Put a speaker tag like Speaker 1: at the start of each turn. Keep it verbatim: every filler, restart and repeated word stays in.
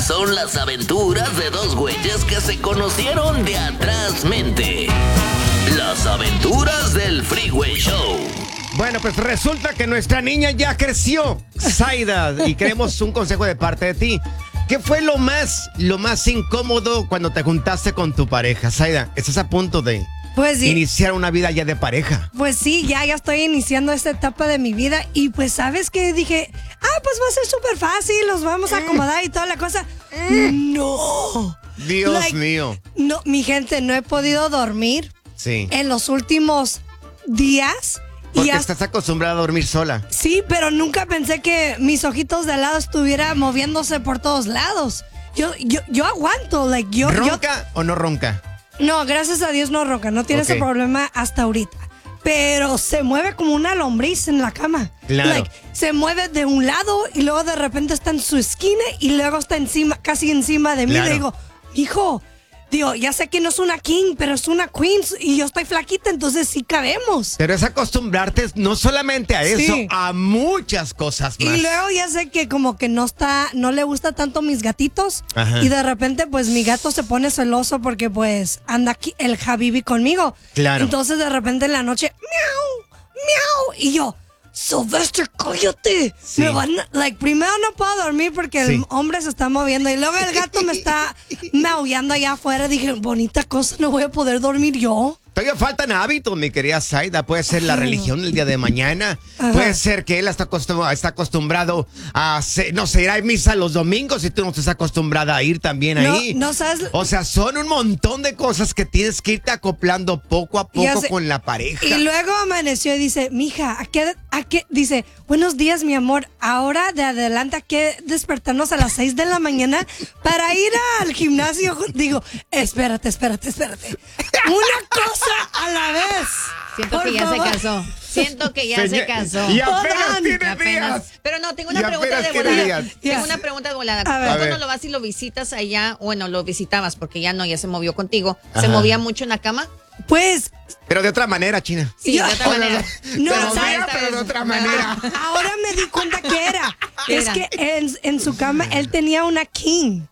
Speaker 1: son las aventuras de dos güeyes que se conocieron de atrás mente. Las aventuras del Freeway Show.
Speaker 2: Bueno, pues resulta que nuestra niña ya creció, Zaida, y queremos un consejo de parte de ti. ¿Qué fue lo más, lo más incómodo cuando te juntaste con tu pareja? Zaida, estás a punto de
Speaker 3: Pues sí.
Speaker 2: iniciar una vida ya de pareja.
Speaker 3: Pues sí, ya, ya estoy iniciando esta etapa de mi vida y pues sabes que dije, ah, pues va a ser súper fácil, los vamos a acomodar y toda la cosa. No.
Speaker 2: Dios
Speaker 3: Like,
Speaker 2: mío.
Speaker 3: No, mi gente, no he podido dormir
Speaker 2: Sí.
Speaker 3: en los últimos días.
Speaker 2: Porque
Speaker 3: y hasta-
Speaker 2: estás acostumbrada a dormir sola.
Speaker 3: Sí, pero nunca pensé que mis ojitos de lado estuviera moviéndose por todos lados. Yo, yo, yo aguanto, like, yo, yo
Speaker 2: ¿Ronca o no ronca?
Speaker 3: No, gracias a Dios no ronca, no tiene
Speaker 2: Ok.
Speaker 3: ese problema hasta ahorita. Pero se mueve como una lombriz en la cama.
Speaker 2: Claro.
Speaker 3: Like, se mueve de un lado y luego de repente está en su esquina y luego está encima, casi encima de mí.
Speaker 2: Claro.
Speaker 3: Le digo, hijo, digo, ya sé que no es una king, pero es una queen y yo estoy flaquita, entonces sí cabemos.
Speaker 2: Pero es acostumbrarte no solamente a eso,
Speaker 3: Sí.
Speaker 2: a muchas cosas más.
Speaker 3: Y luego ya sé que como que no está, no le gusta tanto mis gatitos.
Speaker 2: Ajá.
Speaker 3: Y de repente pues mi gato se pone celoso porque pues anda aquí el Habibi conmigo.
Speaker 2: Claro.
Speaker 3: Entonces de repente en la noche, miau, miau. Y yo, Sylvester, cállate.
Speaker 2: Sí.
Speaker 3: Me van, a- like, primero no puedo dormir porque
Speaker 2: Sí.
Speaker 3: el hombre se está moviendo y luego el gato me está maullando allá afuera. Dije, bonita cosa, no voy a poder dormir yo.
Speaker 2: Todavía faltan hábitos, mi querida Zaida. Puede ser la
Speaker 3: Ajá.
Speaker 2: religión el día de mañana.
Speaker 3: Ajá.
Speaker 2: Puede ser que él está acostum- está acostumbrado a, hacer- no sé, ir a misa los domingos y tú no estás acostumbrada a ir también
Speaker 3: No,
Speaker 2: ahí.
Speaker 3: no sabes-
Speaker 2: O sea, son un montón de cosas que tienes que irte acoplando poco a
Speaker 3: Ya
Speaker 2: poco
Speaker 3: sé.
Speaker 2: con la pareja.
Speaker 3: Y luego amaneció y dice, mija, ¿a qué, a qué? Dice, buenos días, mi amor. Ahora de adelante hay que despertarnos a las seis de la mañana para ir al gimnasio. Digo, espérate, espérate, espérate. Una cosa a la vez.
Speaker 4: Siento
Speaker 3: Por
Speaker 4: que ya
Speaker 3: favor.
Speaker 4: se casó. Siento que ya
Speaker 2: Señor-
Speaker 4: se casó.
Speaker 2: Y apenas
Speaker 3: Jodan.
Speaker 2: tiene
Speaker 4: Y apenas-
Speaker 2: días.
Speaker 4: Pero no, tengo
Speaker 2: Y
Speaker 4: una pregunta
Speaker 2: apenas
Speaker 4: de
Speaker 2: tiene
Speaker 4: volada.
Speaker 2: días.
Speaker 4: Tengo
Speaker 3: Yes.
Speaker 4: una pregunta de volada.
Speaker 3: A ver.
Speaker 2: A
Speaker 4: Tú
Speaker 2: ver.
Speaker 4: cuando lo vas y lo visitas allá, bueno, lo visitabas porque ya no, ya se movió contigo.
Speaker 2: Ajá.
Speaker 4: ¿Se movía mucho en la cama?
Speaker 3: Pues,
Speaker 2: Pero de otra manera, China.
Speaker 4: Sí,
Speaker 3: Yo-
Speaker 4: de otra manera.
Speaker 3: No,
Speaker 2: Se
Speaker 3: ¿sabes?
Speaker 2: movía, pero de otra manera.
Speaker 3: ahora me di cuenta que era.
Speaker 4: ¿Qué
Speaker 3: Es
Speaker 4: era?
Speaker 3: que en, en su cama él tenía una king.